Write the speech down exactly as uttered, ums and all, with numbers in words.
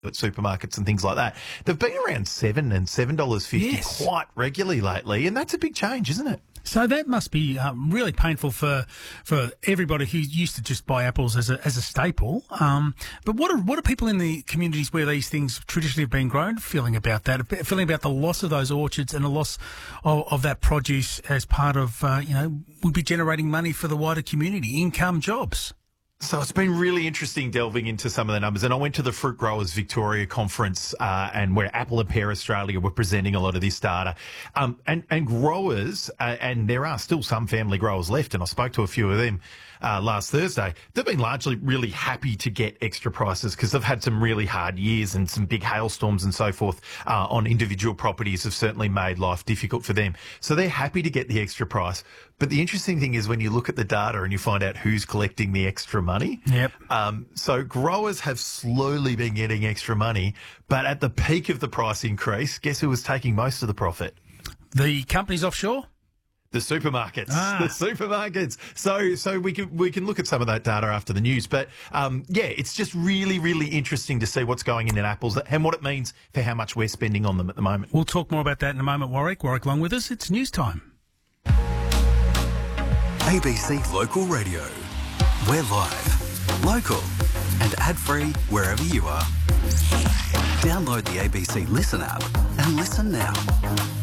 at supermarkets and things like that. They've been around seven and seven dollars fifty Yes. quite regularly lately, and that's a big change, isn't it? So that must be um, really painful for for everybody who used to just buy apples as a as a staple. Um, but what are what are people in the communities where these things traditionally have been grown feeling about that? Feeling about the loss of those orchards and the loss of, of that produce as part of uh, you know would be generating money for the wider community, income, jobs. So it's been really interesting delving into some of the numbers. And I went to the Fruit Growers Victoria conference, uh, and where Apple and Pear Australia were presenting a lot of this data. Um, and, and growers, uh, and there are still some family growers left, and I spoke to a few of them uh, last Thursday. They've been largely really happy to get extra prices because they've had some really hard years, and some big hailstorms and so forth uh, on individual properties have certainly made life difficult for them. So they're happy to get the extra price. But the interesting thing is when you look at the data and you find out who's collecting the extra money. Yep. Um, so growers have slowly been getting extra money, but at the peak of the price increase, guess who was taking most of the profit? The companies offshore? The supermarkets, Ah. the supermarkets. So, so we can we can look at some of that data after the news. But um, yeah, it's just really, really interesting to see what's going in in apples and what it means for how much we're spending on them at the moment. We'll talk more about that in a moment, Warwick. Warwick Long with us. It's news time. A B C Local Radio. We're live, local, and ad-free wherever you are. Download the A B C Listen app and listen now.